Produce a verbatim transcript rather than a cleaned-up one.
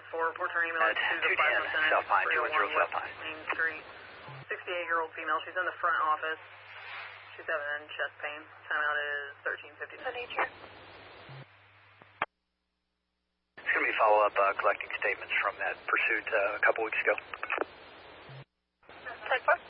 four, report her ambulance to the Plasma Center, South Pine, three oh one South West Pine. Main Street. sixty-eight-year-old female. She's in the front office. She's having chest pain. Timeout is thirteen fifty-nine. It's going to be follow-up uh, collecting statements from that pursuit uh, a couple weeks ago. ten four.